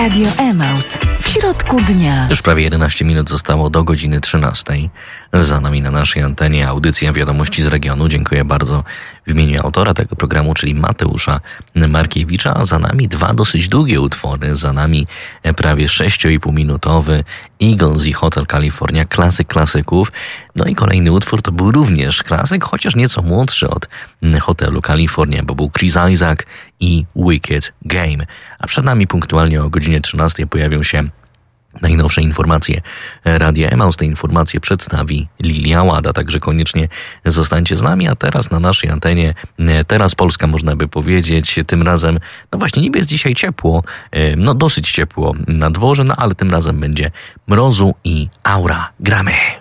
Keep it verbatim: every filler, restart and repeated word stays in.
Radio Emaus w środku dnia. Już prawie jedenaście minut zostało do godziny trzynastej. Za nami na naszej antenie audycja Wiadomości z regionu. Dziękuję bardzo w imieniu autora tego programu, czyli Mateusza Markiewicza. A za nami dwa dosyć długie utwory. Za nami prawie sześcio i pół minutowy Eagles i Hotel California, klasyk klasyków. No i kolejny utwór to był również klasyk, chociaż nieco młodszy od Hotelu California, bo był Chris Isaak i Wicked Game. A przed nami punktualnie o godzinie trzynastej pojawią się najnowsze informacje Radia Emaus. Te informacje przedstawi Lilia Łada, także koniecznie zostańcie z nami. A teraz na naszej antenie, teraz Polska można by powiedzieć, tym razem, no właśnie niby jest dzisiaj ciepło, no dosyć ciepło na dworze, no ale tym razem będzie mrozu i aura. Gramy!